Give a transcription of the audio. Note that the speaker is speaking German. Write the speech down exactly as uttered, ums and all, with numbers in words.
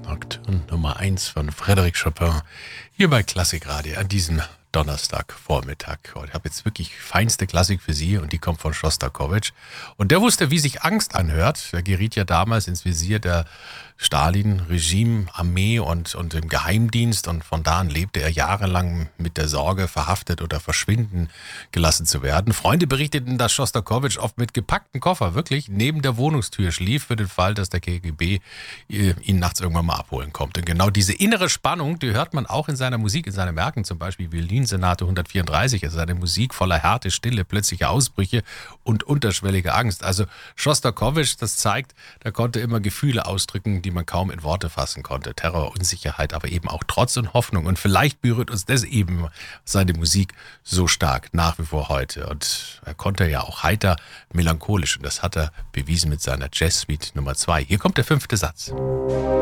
Nocturne Nummer eins von Frédéric Chopin hier bei Klassikradio an diesem Donnerstagvormittag. Und ich habe jetzt wirklich feinste Klassik für Sie und die kommt von Schostakowitsch. Und der wusste, wie sich Angst anhört. Der geriet ja damals ins Visier der Stalin-Regime, Armee und, und im Geheimdienst und von da an lebte er jahrelang mit der Sorge, verhaftet oder verschwinden gelassen zu werden. Freunde berichteten, dass Schostakowitsch oft mit gepackten Koffer wirklich neben der Wohnungstür schlief, für den Fall, dass der K G B ihn nachts irgendwann mal abholen kommt. Und genau diese innere Spannung, die hört man auch in seiner Musik, in seinen Werken, zum Beispiel Violinsonate hundertvierunddreißig, also seine Musik voller Härte, Stille, plötzliche Ausbrüche und unterschwellige Angst. Also Schostakowitsch, das zeigt, der konnte immer Gefühle ausdrücken, die man kaum in Worte fassen konnte. Terror, Unsicherheit, aber eben auch Trotz und Hoffnung. Und vielleicht berührt uns das eben seine Musik so stark nach wie vor heute. Und er konnte ja auch heiter melancholisch. Und das hat er bewiesen mit seiner Jazz Suite Nummer zwei. Hier kommt der fünfte Satz.